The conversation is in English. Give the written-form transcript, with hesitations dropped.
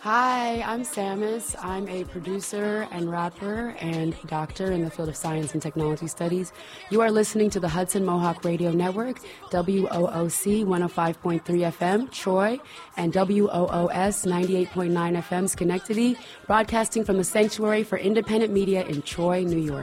Hi, I'm Samus. I'm a producer and rapper and doctor in the field of science and technology studies. You are listening to the Hudson Mohawk Radio Network, WOOC 105.3 FM, Troy, and WOOS 98.9 FM, Schenectady, broadcasting from the Sanctuary for Independent Media in Troy, New York.